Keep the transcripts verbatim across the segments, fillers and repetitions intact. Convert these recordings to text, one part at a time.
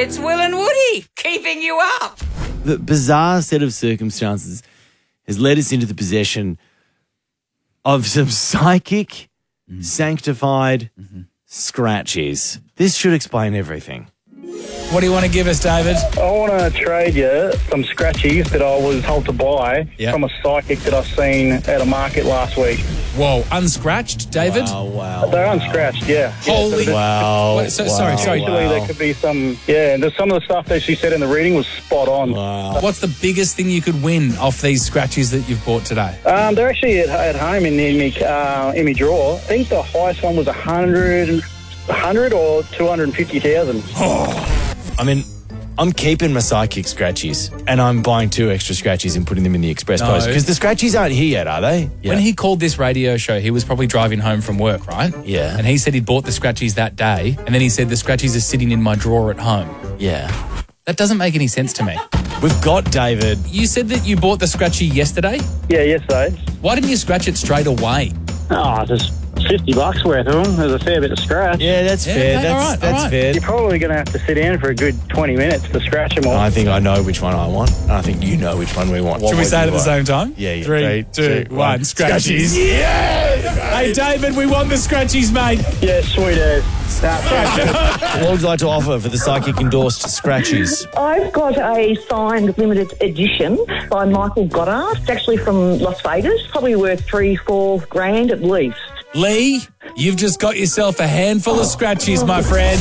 It's Will and Woody keeping you up. The bizarre set of circumstances has led us into the possession of some psychic, mm-hmm. sanctified mm-hmm. scratchies. This should explain everything. What do you want to give us, David? I want to trade you some scratchies that I was told to buy yep. from a psychic that I've seen at a market last week. Whoa, unscratched, David? Wow, wow. They're wow. unscratched, yeah. Holy... Yeah, wow. What, so, wow. Sorry, sorry. Actually, wow. there could be some, yeah, and there's some of the stuff that she said in the reading was spot on. Wow. What's the biggest thing you could win off these scratchies that you've bought today? Um, they're actually at, at home in, in, me, uh, in me drawer. I think the highest one was one hundred, one hundred or two hundred fifty thousand. Oh. I mean, I'm keeping my psychic scratchies and I'm buying two extra scratchies and putting them in the express No. post because the scratchies aren't here yet, are they? Yeah. When he called this radio show, he was probably driving home from work, right? Yeah. And he said he'd bought the scratchies that day, and then he said the scratchies are sitting in my drawer at home. Yeah. That doesn't make any sense to me. We've got David. You said that you bought the scratchy yesterday? Yeah, yesterday. Why didn't you scratch it straight away? Oh, just fifty bucks worth of them. There's a fair bit of scratch. Yeah, that's Yeah, fair. okay, that's all right, that's all right. fair. You're probably going to have to sit down for a good twenty minutes to scratch them all. I think I know which one I want, and I think you know which one we want. Should we What say it would at the you same time? Yeah, yeah. Three, Three, two, two, one. one. Scratchies. Scratchies. Yeah! Hey, David, we want the scratchies, mate. Yeah, sweet as. What would you like to offer for the psychic endorsed scratchies? I've got a signed limited edition by Michael Goddard. It's actually from Las Vegas. Probably worth three, four grand at least. Lee, you've just got yourself a handful of scratchies, my friend.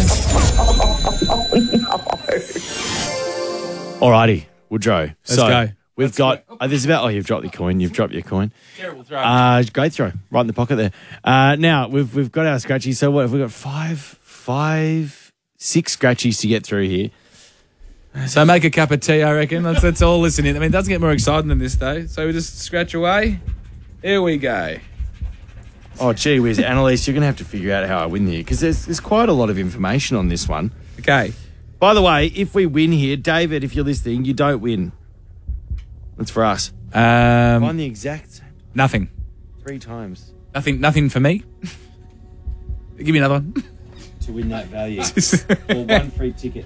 Alrighty, Woodrow. Let's so go. We've Let's got. go. Oh, there's about. Oh, you've dropped your coin. You've dropped your coin. Terrible throw. Uh, great throw, right in the pocket there. Uh, now we've we've got our scratchies. So what have we got? Five, five, six scratchies to get through here. So make a cup of tea, I reckon. Let's, let's all listen in. I mean, it doesn't get more exciting than this, though. So we just scratch away. Here we go. Oh, gee whiz, Annalise, you're going to have to figure out how I win here because there's, there's quite a lot of information on this one. Okay. By the way, if we win here, David, if you're listening, you don't win. That's for us. Um, Won the exact same nothing. three times Nothing Nothing for me. Give me another one. to win that value. Or one free ticket.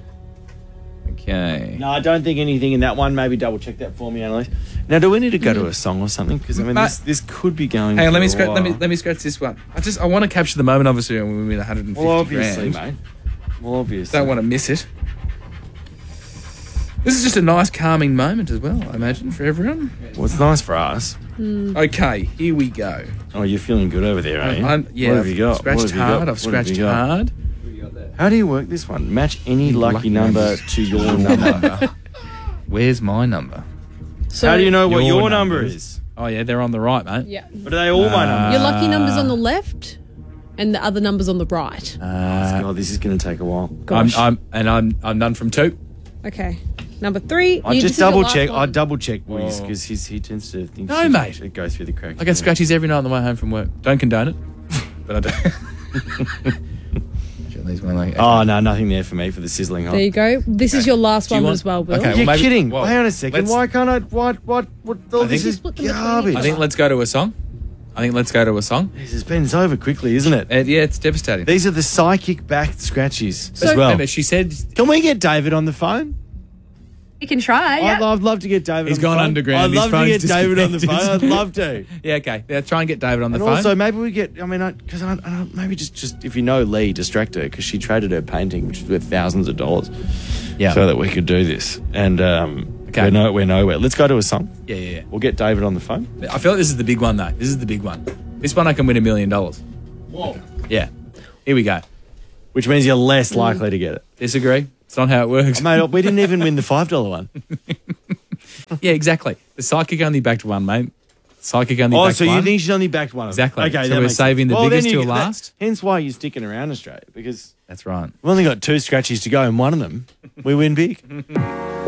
Okay. No, I don't think anything in that one. Maybe double check that for me, Annalise. Now, do we need to go to a song or something? Because, I mean, Ma- this, this could be going Hang on, for let me a scratch. Let me while. let me scratch this one. I just I want to capture the moment, obviously, when we win one hundred fifty Well, obviously, grand. mate. Well, obviously. Don't want to miss it. This is just a nice, calming moment as well, I imagine, for everyone. Well, it's nice for us. Okay, here we go. Oh, you're feeling good over there, are you? I'm, yeah, What have I've you got? scratched What have you hard. got? I've What have scratched you got? hard. How do you work this one? Match any lucky, Lucky number numbers. to your number. Where's my number? So How do you know what Your your number numbers. is? Oh, yeah, they're on the right, mate. Yeah. But are they all my numbers? Your lucky number's on the left and the other number's on the right. Uh, God, this is going to take a while. I'm, Gosh. I'm, and I'm, I'm done from two. Okay. Number three. I you- just this is your double last check. I one. double check Woody's Oh. because he tends to think No, he mate. should go through the cracks. I get scratchies every night on the way home from work. Don't condone it, but I do. These one like, Oh no, nothing there for me for the sizzling hot. There you go. This is your last Do you one want- as well, Will. Okay, well, You're maybe- kidding. well, Hang on a second. let's- Why can't I? What? What? What? All I this think- is Split them between garbage. I think let's go to a song. I think let's go to a song. This has been over quickly, isn't it? Uh, yeah, it's devastating. These are the psychic backed scratchies So- as well. Remember, she said Can we get David on the phone? You can try, yeah. I'd, I'd love to get David He's on the phone. gone underground. I'd His love to phone's get David on the phone. I'd disconnected. love to. Yeah, okay. Yeah, try and get David on the And phone. also, maybe we get, I mean, because I, I, I, maybe just, just, if you know Lee, distract her, because she traded her painting, which is worth thousands of dollars, yeah. so that we could do this. And um, Okay. we're, no, we're nowhere. Let's go to a song. yeah, yeah, We'll get David on the phone. yeah. I feel like this is the big one, though. This is the big one. This one I can win a million dollars. Whoa. Yeah. Here we go. Which means you're less likely to get it. Disagree? It's not how it works. Mate, we didn't even win the five dollar one. Yeah, exactly. The psychic only backed one, mate. Psychic only Oh, backed so one. you think she's only backed one of them? Exactly. Okay, So that we're makes saving sense. the Well, biggest then you- till that- last? Hence why you're sticking around Australia, because That's right. we've only got two scratchies to go and one of them, we win big.